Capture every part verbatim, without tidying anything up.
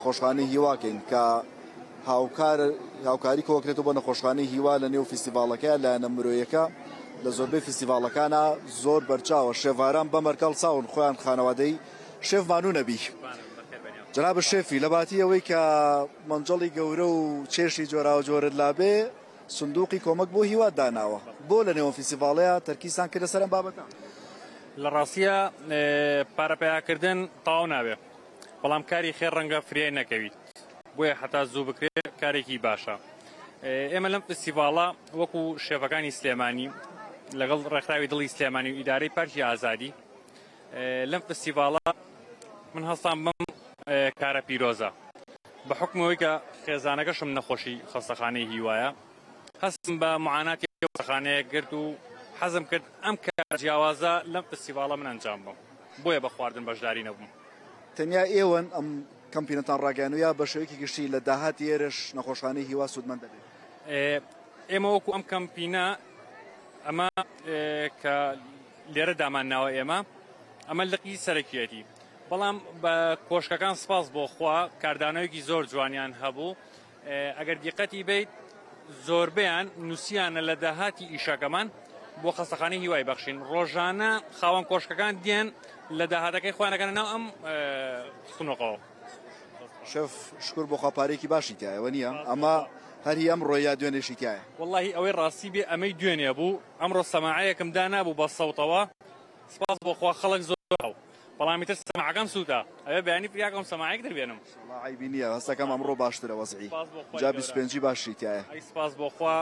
نەخۆشخانەی هیواکەین کە هاوکاری کۆکرێتەوە بۆ نەخۆشخانەی هیوا لە نێو فیستیڤاڵەکە لایەنە مرۆیەکە لە زۆربەی فیستیڤاڵەکانە زۆر بەرچاوە شێڤاران بەمەرکەڵ چاون خۆیان خانەوادەی شێف مانوو نەبی. جەناب شێفی لە باتی ئەوەی کە مەنجەڵی گەورە و چێشی جۆراوە جۆرت لابێ سندوقی کۆمەک بۆ هیوا داناوە بۆ لە نێوە فیستیڤاڵەیە تەرکیزتان کردە سەر ئەم بابەتە؟ لە ڕاستیە پارەپیاکردن تەواو نابێ، بەڵام کاری خێر ڕەنگە فریای نەکەویت، بۆیە حتا زوو بکرێت کارێکی باشە. ئێمە لەم فستیڤاڵە وەکو شێفەکانی سلێمانی لەگەڵ ڕێکخراوی دڵی سلێمانی و ئیدارەی پارکی ئازادی لەم فستیڤاڵە من هەستان بم کارە پیرۆزە بە حکمەوەی کە خێزانەکەشم نەخۆشی خەستەخانەی هیوایە، هەستم بە معاناتی خەستەخانەیە کرد و حەزم کرد ئەم کار جیاوازە لەم فستیڤاڵە من ئەنجام بم، بۆیە بە خواردن بەشداری نەبووم. تەنیا ئێوەن ئەم کەمپینەتان ڕاگەیاندووە بە شێوەیەکی گشتی لە داهاتی ئێرەش نەخۆشخانەی هیوا سوودمەند دەبێت؟ ئێمە وەکو ئەم کەمپینە ئەمە کە لێرە دامانناوە ئێمە ئەمە لقی سەرەکیەتی، بەڵام بە کۆشکەکان سپاس بۆ خوا کاردانەوەیەکی زۆر جوانیان هەبوو. ئەگەر دیقەتی بیت زۆربیان نووسیانە لە داهاتی ئیشەکەمان بۆ خەستەخانەی هیوای بەخشین، ڕۆژانە خاوەن کۆشکەکان دیێن لە داهاتەکەی خۆیانەکەنە ناو ئەم سنووقەوە. شەف شکر بۆ خواپارێکی باشی تایەوە نییە؟ ئەمە هەری ئەم ڕۆیا دوێنێشی تایە؟ وەڵڵاهی ئەوەی ڕاستی بێ ئەمەی دوێنێ بوو، ئەمڕۆ سەماعەیەکم دانابوو بە سەوتەوە، سپاس بۆ خوا خەڵک زۆر، بەڵامی تر سەماعەکەم سووتە، ئەوێ بەیانی فریاکەم سەماعەیەک دەبێنم. عیبی نییە، هەستەکەم ئەمڕۆ باشترە وەزعی جا بیست و پێنجی باشی تایە. ئەی سپاس بۆ خوا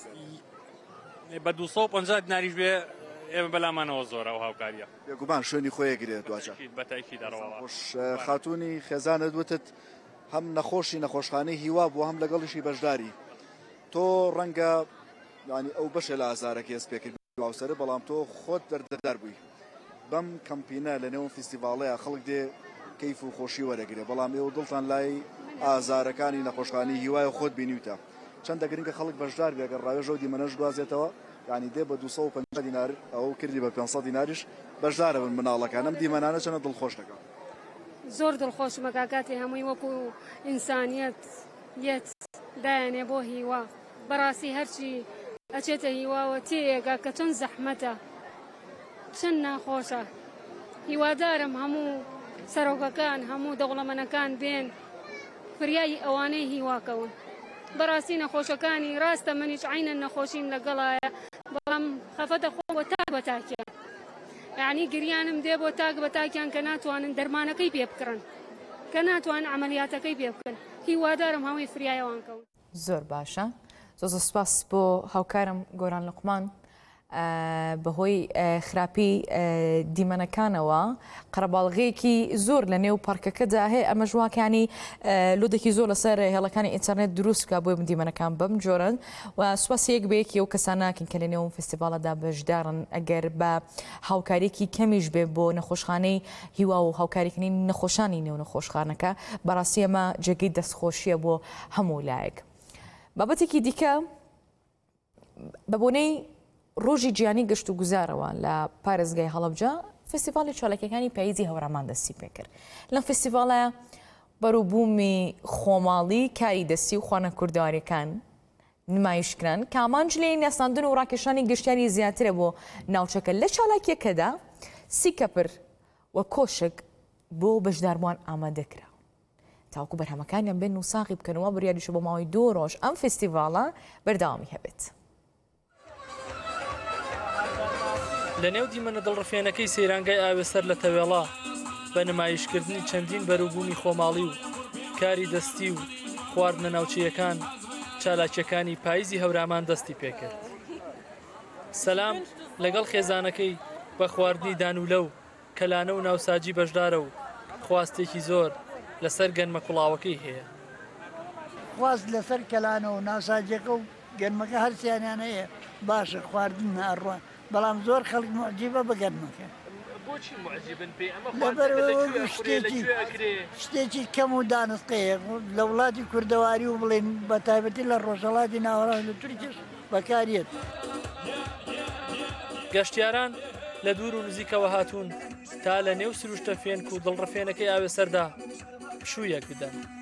بە دوو سەد و پەنجا دیناریش بێ ئێمە بەلامانەوە زۆرە و هاوکاریە. بێگومان شوێنی خۆیەگرێت دواتر. بەتایکی دەڕەوە. خۆش خاتوونی خێزانت وتت هەم نەخۆشی نەخۆشخانەی هیوا بوو هەم لەگەڵیشی بەشداری. تۆ ڕەنگە ینی ئەو بەشە لە ئازارەکە هێز پێکرد باوسەرە، بەڵام تۆ خۆت دەردەدار بووی. بەم کەمپینە لە نێو فیستیڤاڵەیە خەڵک دێ کەیف و خۆشی وەرەگرێ، بەڵام ئێوە دڵتان لای ئازارەکانی نەخۆشخانەی هیوایە خۆت بینیوتە. چەندە گرنگە خەڵک بەشدار بێ، ئەگەر ڕاوێژە و دیمەنەش گوازێتەوە یعنی دێ بە دوو سەد و پەنجا دینار ئەو کردی بە پێنج سەد دیناریش بەشدارە بن مناڵەکانم دیمەنانە چەنە دڵخۆش دەکەن. زۆر دڵخۆشمە کاکاتی هەمووی وەکو ئینسانیەت یەت دایانێ بۆ هیوا، بەڕاستی هەرچی ئەچێتە هیواوە تێیەگا کە چەند زەحمەتە چەند ناخۆشە. هیوادارم هەموو سەرۆکەکان هەموو دەوڵەمەنەکان بێن فریای ئەوانەی هیواکەون. بەڕاستی نەخۆشەکانی ڕاستە منیش عینە نەخۆشیم لەگەڵایە، بەڵام خەفەتە خۆ بۆ تاک بە تاکیان، یعنی گریانم دێ بۆ تاک بە تاکیان کە ناتوانن دەرمانەکەی پێ بکڕن، کە ناتوانن عملیاتەکەی پێ بکەن. هیوادارم هەمووی فریایەوان کەون. زۆر باشە، زۆر سپاس بۆ هاوکارم گۆران لوقمان. بەهۆی خراپی دیمەنەکانەوە قەرەباڵغەیەکی زۆر لە نێو پارکەکەدا هەیە، ئەمە ژواکانی لودێکی زۆر لەسەر هێڵەکانی ئینتەرنێت دروستکە بۆی دیمەنەکان بەم جۆرن و سوپاسیەک بەیەکی ئەو کەساناکەن کە لە نێو فستیڤالەدا بەشدارن. ئەگەر بە هاوکاریکی کەمیش بێ بۆ نەخۆشخانەی هیوا و هاوکاریکردنی نەخۆشانی نێو نەخۆشخانەکە، بەڕاستی ئەمە جێگەی دەستخۆشیە بۆ هەموو لایەک. بابەتێکی دیکە بە بۆنەی ڕۆژی گیانی گەشت و گوزارەوە لە پارێزگای هەڵەبجە فستیڤاڵی چۆلەکەەکانی پاییزی هەورامان دەستی پێکرد. لەم فستیڤاڵە بەرووبوومی خۆماڵی کاری دەستی و خوانە کورداریەکان نمایشکران کە ئامانج لێ ناساندن و ڕاکێشانی گەشتیاری زیاترە بۆ ناوچەکە. لە چالاکیەکەدا سی کەپر و کۆشک بۆ بەشداربووان ئامادەکرا تاوەکو بەرهەمەکانیان بێن و ساغی بکەنەوە بڕیاریشە بۆ ماوەی دوو ڕۆژ ئەم فستیڤاڵە بەردەوامی هەبێت. لە نێو دیمەنە دڵڕفێنەکەی سەیرانگای ئاوێسەر لە تەوێڵا بە نمایشکردنی چەندین بەرووبوومی خۆماڵی و کاری دەستی و خواردنە ناوچەیەکان چالاکیەکانی پاییزی هەورامان دەستی پێکرد. سەلام لەگەڵ خێزانەکەی بە خواردنی دانولە و کەلانە و ناوساجی بەشدارە و خواستێکی زۆر لەسەر گەنمە کوڵاوەکەی هەیە. خواست لەسەر کەلانە و ناوساجەکە و گەنمەکە هەرسیانیان هەیە باشە خواردن ئەڕوان، بەڵام زۆر خەڵک معجیبە بە گەنمەکە. شتێکی کەم و دانسقەیە لە وڵاتی کوردەواری و بڵێن بە تایبەتی لە ڕۆژهەڵاتی ناوەڕاست لە تورکیش بەکارێت. گەشتیاران لە دوور و نزیکەوە هاتوون تا لە نێو سروشتە فێنک و دڵڕفێنەکەی ئاوێسەردا پشوویەک بدەن.